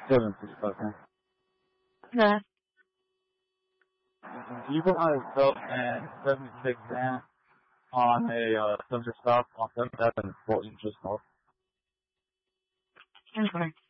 76 okay. Yeah. You put my result and 76 down on a subject stop on 77 what you just off. Okay.